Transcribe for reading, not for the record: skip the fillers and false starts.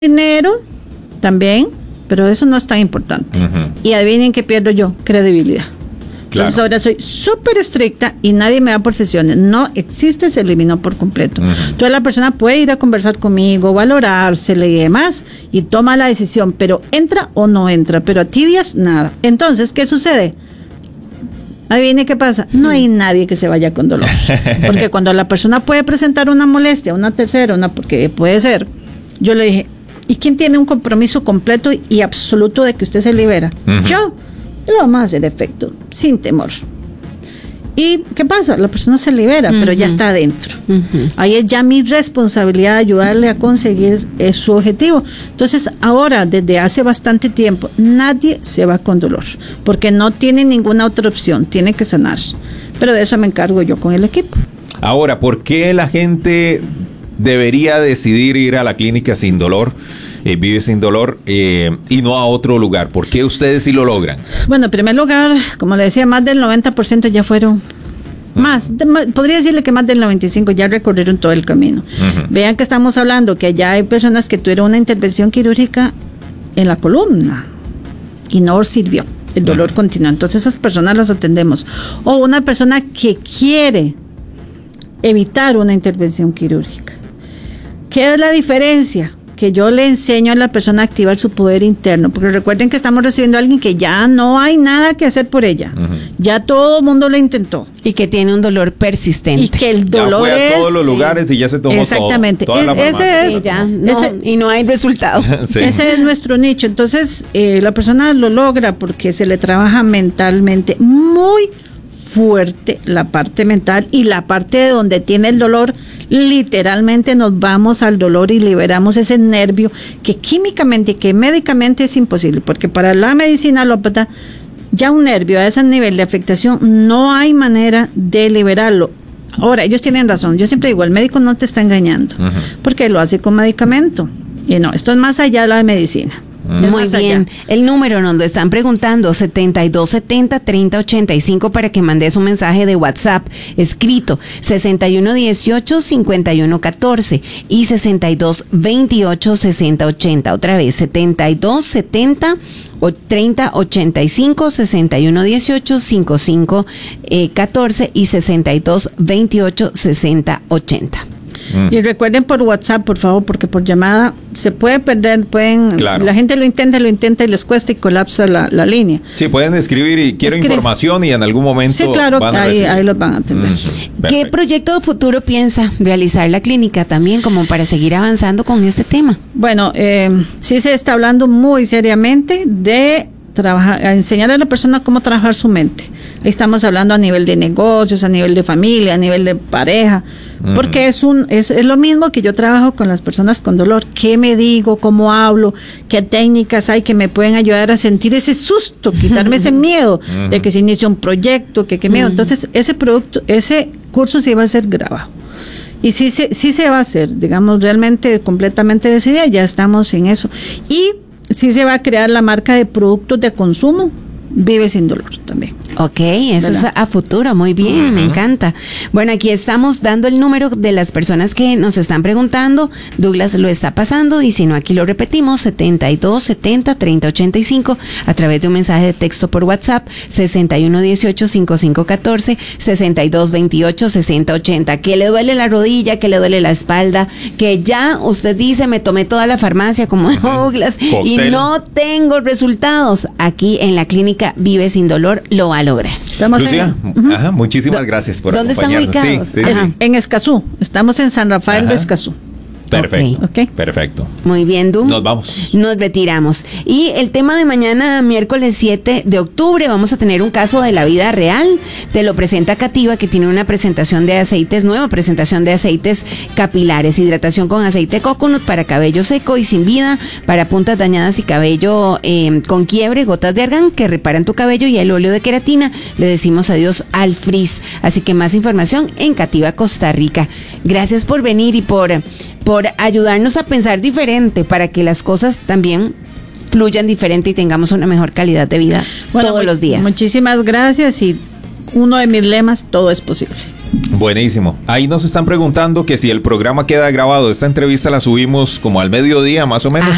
dinero también, pero eso no es tan importante. Y adivinen qué pierdo yo, credibilidad. Claro. Entonces ahora soy súper estricta y nadie me da por sesiones. No existe, se eliminó por completo. Entonces la persona puede ir a conversar conmigo, valorársele y demás, y toma la decisión, pero entra o no entra, pero a tibias, nada. Entonces, ¿qué sucede? Adivine qué pasa, no hay nadie que se vaya con dolor, porque cuando la persona puede presentar una molestia, una tercera, porque puede ser, yo le dije, ¿y quién tiene un compromiso completo y absoluto de que usted se libera? Yo lo vamos a hacer efecto, sin temor. ¿Y qué pasa? La persona se libera, pero ya está adentro. Ahí es ya mi responsabilidad ayudarle a conseguir su objetivo. Entonces, ahora, desde hace bastante tiempo, nadie se va con dolor, porque no tiene ninguna otra opción, tiene que sanar. Pero de eso me encargo yo con el equipo. Ahora, ¿por qué la gente debería decidir ir a la clínica Sin Dolor? Vive Sin Dolor y no a otro lugar. ¿Por qué ustedes sí lo logran? Bueno, en primer lugar, como le decía, más del 90% ya fueron, podría decirle que más del 95% ya recorrieron todo el camino. Vean que estamos hablando que ya hay personas que tuvieron una intervención quirúrgica en la columna y no sirvió, el dolor continuó. Entonces esas personas las atendemos. O una persona que quiere evitar una intervención quirúrgica. ¿Qué es la diferencia? Que yo le enseño a la persona a activar su poder interno, porque recuerden que estamos recibiendo a alguien que ya no hay nada que hacer por ella, ya todo el mundo lo intentó. Y que tiene un dolor persistente. Y que el dolor ya fue a todos los lugares y ya se tomó exactamente. Toda la ese es, y no hay resultado. Sí. Ese es nuestro nicho. Entonces, la persona lo logra porque se le trabaja mentalmente muy fuerte la parte mental y la parte de donde tiene el dolor, literalmente nos vamos al dolor y liberamos ese nervio que químicamente y que médicamente es imposible, porque para la medicina alópata ya un nervio a ese nivel de afectación no hay manera de liberarlo. Ahora, ellos tienen razón, yo siempre digo, el médico no te está engañando, porque lo hace con medicamento, y no, esto es más allá de la medicina. Muy bien, el número nos lo están preguntando, 7270-3085, para que mandes un mensaje de WhatsApp escrito, 6118-5114 y 6228-6080, otra vez 7270 3085, 6118-5514 y 6228-6080. Y recuerden por WhatsApp, por favor, porque por llamada se puede perder, claro. La gente lo intenta y les cuesta y colapsa la línea. Sí, pueden escribir y quiero información y en algún momento sí, claro, van a ahí los van a atender. ¿Qué proyecto de futuro piensa realizar la clínica también como para seguir avanzando con este tema? Bueno, sí se está hablando muy seriamente de a enseñar a la persona cómo trabajar su mente. Ahí estamos hablando a nivel de negocios, a nivel de familia, a nivel de pareja, porque es lo mismo que yo trabajo con las personas con dolor. ¿Qué me digo? ¿Cómo hablo? ¿Qué técnicas hay que me pueden ayudar a sentir ese susto, quitarme ese miedo de que se inicia un proyecto, que miedo? Entonces, ese curso sí va a ser grabado. Y sí se va a hacer, digamos, realmente completamente decidida, ya estamos en eso. Y sí se va a crear la marca de productos de consumo Vive Sin Dolor también. Ok, eso es a futuro, muy bien, me encanta. Bueno, aquí estamos dando el número de las personas que nos están preguntando. Douglas lo está pasando y si no, aquí lo repetimos, 7270-3085 a través de un mensaje de texto por WhatsApp, 6118-5514, 6228-6080. Que le duele la rodilla, que le duele la espalda, que ya usted dice, me tomé toda la farmacia como Douglas y no tengo resultados. Aquí en la clínica Vive Sin Dolor lo va a lograr. Lucía, muchísimas gracias por acompañarnos. ¿Dónde están ubicados? Sí. En Escazú, estamos en San Rafael de Escazú. Perfecto, okay. Perfecto. Muy bien, Du. Nos vamos. Nos retiramos. Y el tema de mañana, miércoles 7 de octubre, vamos a tener un caso de la vida real. Te lo presenta Cativa, que tiene una presentación de aceites, nueva presentación de aceites capilares, hidratación con aceite de coconut para cabello seco y sin vida, para puntas dañadas y cabello con quiebre, gotas de argán que reparan tu cabello y el óleo de queratina. Le decimos adiós al frizz. Así que más información en Cativa Costa Rica. Gracias por venir y por ayudarnos a pensar diferente para que las cosas también fluyan diferente y tengamos una mejor calidad de vida todos los días. Muchísimas gracias y uno de mis lemas, todo es posible. Buenísimo. Ahí nos están preguntando que si el programa queda grabado. Esta entrevista la subimos como al mediodía más o menos.